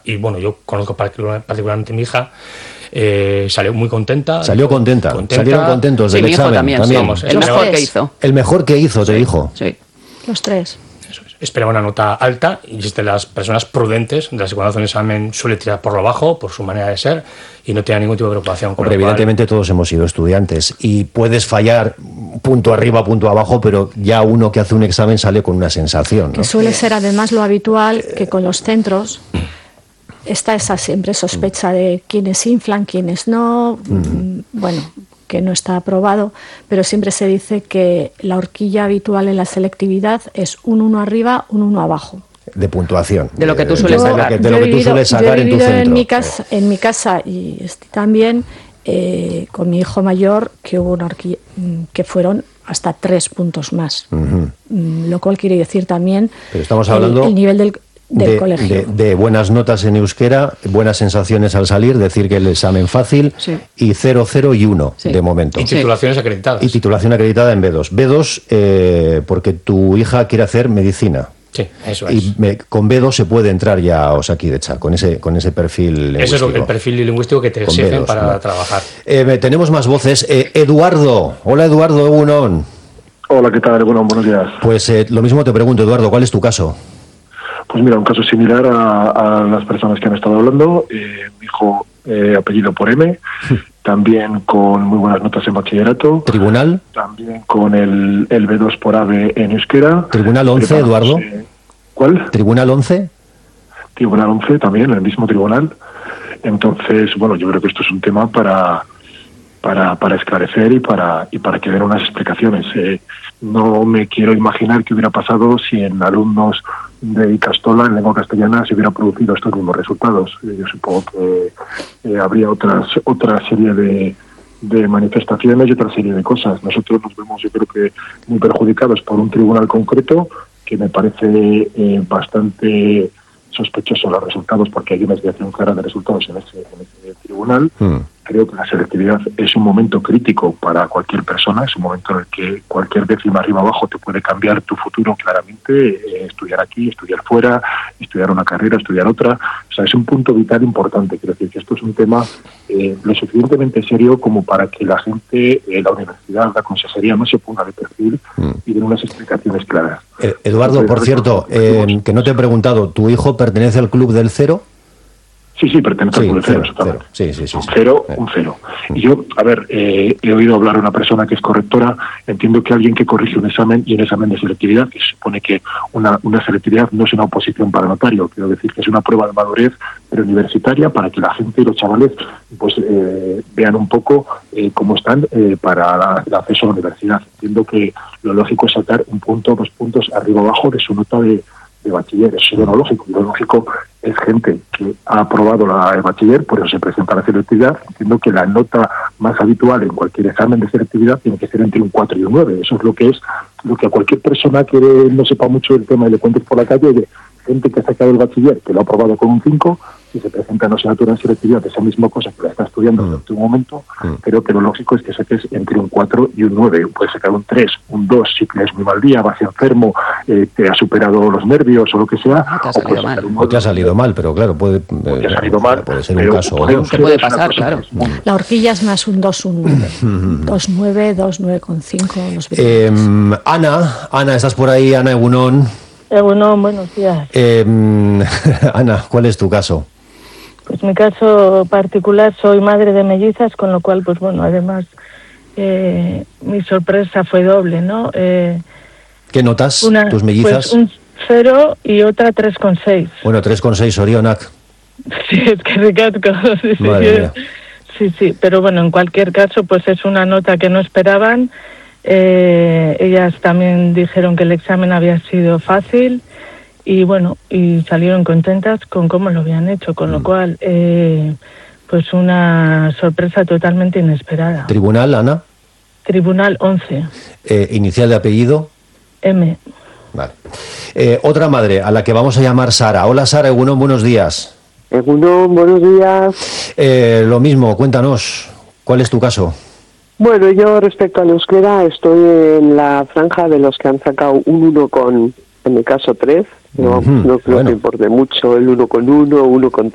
y bueno, yo conozco particularmente a mi hija. Salió muy contenta. Salieron contentos del examen. También. Vamos, el mejor que hizo. El mejor que hizo, te dijo. Sí. Los 3. Eso es. Esperaba una nota alta y es de las personas prudentes, de las que cuando hacen un examen suele tirar por lo bajo, por su manera de ser, y no tiene ningún tipo de preocupación. Hombre, evidentemente todos hemos sido estudiantes y puedes fallar punto arriba, punto abajo, pero ya uno que hace un examen sale con una sensación, ¿no? Que suele ser además lo habitual, que con los centros está esa siempre sospecha de quiénes inflan, quiénes no, bueno, que no está aprobado, pero siempre se dice que la horquilla habitual en la selectividad es un 1 arriba, un 1 abajo. De puntuación. De lo que tú sueles sacar. De lo que tú sueles sacar en tu centro. En mi casa y también con mi hijo mayor, que hubo una horquilla, que fueron hasta 3 puntos más. Lo cual quiere decir también pero estamos hablando el nivel del colegio. De buenas notas en euskera, buenas sensaciones al salir, decir que el examen fácil, y 0, 0 y 1 de momento. Y titulaciones acreditadas. Y titulación acreditada en B2. B2 porque tu hija quiere hacer medicina. Sí, eso es. Y con B2 se puede entrar ya a Osakidecha, con ese perfil lingüístico. Eso es el perfil lingüístico que te exigen B2, para trabajar. Tenemos más voces. Eduardo. Hola, Eduardo, Egunon. Hola, ¿qué tal? Bueno, buenos días. Pues lo mismo te pregunto, Eduardo, ¿cuál es tu caso? Pues mira, un caso similar a las personas que han estado hablando. Mi hijo, apellido por M, también con muy buenas notas en bachillerato. ¿Tribunal? También con el B2 por AVE en euskera. ¿Tribunal 11, Eduardo? ¿Cuál? ¿Tribunal 11? Tribunal 11 también, el mismo tribunal. Entonces, bueno, yo creo que esto es un tema para esclarecer y para que den unas explicaciones. No me quiero imaginar qué hubiera pasado si en alumnos de Icastola, en lengua castellana, se hubieran producido estos mismos resultados. Yo supongo que habría otra serie de manifestaciones y otra serie de cosas. Nosotros nos vemos, yo creo que, muy perjudicados por un tribunal concreto que me parece bastante sospechoso los resultados, porque hay una desviación clara de resultados en ese tribunal. Creo que la selectividad es un momento crítico para cualquier persona, es un momento en el que cualquier décima arriba abajo te puede cambiar tu futuro claramente, estudiar aquí, estudiar fuera, estudiar una carrera, estudiar otra. O sea, es un punto vital importante. Quiero decir que esto es un tema lo suficientemente serio como para que la gente, la universidad, la consejería no se ponga de perfil y den unas explicaciones claras. Eduardo, por cierto, que no te he preguntado, ¿tu hijo pertenece al Club del Cero? Sí, pertenece al Club del Cero. Sí. Un cero. Y yo, a ver, he oído hablar a una persona que es correctora. Entiendo que alguien que corrige un examen y un examen de selectividad, que se supone que una selectividad no es una oposición para notario, quiero decir que es una prueba de madurez preuniversitaria para que la gente y los chavales pues vean un poco cómo están para el acceso a la universidad. Entiendo que lo lógico es sacar 1 punto, 2 puntos arriba abajo de su nota de bachiller. Eso es lo lógico. Lo lógico es gente que ha aprobado el bachiller, por eso se presenta a la selectividad. Entiendo que la nota más habitual en cualquier examen de selectividad tiene que ser entre un 4 y un 9. Eso es lo que a cualquier persona que no sepa mucho del tema y le cuentes por la calle, de gente que ha sacado el bachiller, que lo ha aprobado con un 5, y se presenta en la asignatura de selectividad esa misma cosa que la está estudiando en un momento, creo que lo lógico es que saques entre un 4 y un 9. Puedes sacar un 3, un 2 si tienes muy mal día, vas enfermo, te ha superado los nervios o lo que sea. O te ha salido mal, pero claro, puede ser un caso o dos. Se puede pasar, claro. La horquilla es más un 2, un 9. 2, 9, 2, 9,5. Ana, ¿estás por ahí? Ana Egunon. Egunon, buenos días. Ana, ¿cuál es tu caso? Pues mi caso particular, soy madre de mellizas, con lo cual, pues bueno, además mi sorpresa fue doble, ¿no? ¿Qué notas tus mellizas? Pues un 0 y otra 3,6. Bueno, 3,6, Orionak. Sí, es que recatco. Sí, pero bueno, en cualquier caso, pues es una nota que no esperaban. Ellas también dijeron que el examen había sido fácil y bueno, y salieron contentas con cómo lo habían hecho, con lo cual pues una sorpresa totalmente inesperada. ¿Tribunal, Ana? Tribunal 11. ¿Inicial de apellido? M. Vale. Otra madre, a la que vamos a llamar Sara. Hola Sara, Egunon, buenos días. Egunon, buenos días. Lo mismo, cuéntanos, ¿cuál es tu caso? Bueno, yo respecto al euskera estoy en la franja de los que han sacado un 1 con, en mi caso, 3. No creo que importe mucho el 1,1, 1,3.